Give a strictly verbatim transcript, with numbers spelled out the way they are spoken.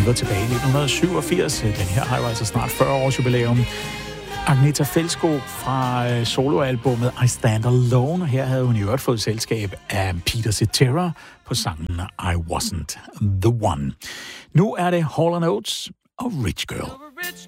Vi var tilbage i nitten syvogfirs. Den her har jo altså snart fyrre års jubilæum. Agnetha Fältskog fra soloalbummet I Stand Alone. Her havde hun i øvrigt fået selskab af Peter Cetera på sangen I Wasn't the One. Nu er det Hall and Oates og Rich Girl.